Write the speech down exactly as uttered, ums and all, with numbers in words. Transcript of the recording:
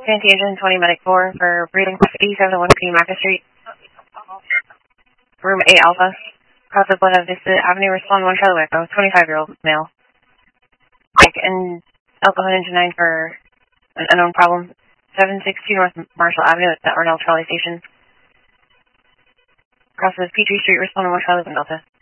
Fancy Engine twenty Medic four for breathing eighty-seven oh one P Market Street. Room eight Alpha. Cross of Buena Vista Avenue, respond one Charlie Echo, twenty-five-year-old male. Mike and Alcohol Engine nine for an unknown problem. seven sixty-two North Marshall Avenue at the Arnell Trolley Station. Cross of Petrie Street, respond one Charlie Delta.